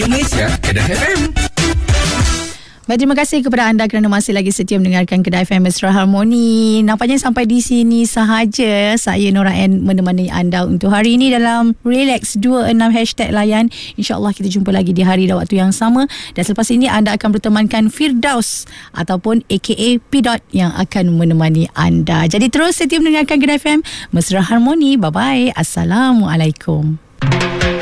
Radio Malaysia, Kedah FM. Baik, terima kasih kepada anda kerana masih lagi setia mendengarkan Kedah FM Mesra Harmoni. Nampaknya sampai di sini sahaja saya Nora N menemani anda untuk hari ini dalam Relax 26 #layan. InsyaAllah kita jumpa lagi di hari dan waktu yang sama. Dan selepas ini anda akan bertemankan Firdaus ataupun aka P. yang akan menemani anda. Jadi terus setia mendengarkan Kedah FM Mesra Harmoni. Bye-bye. Assalamualaikum.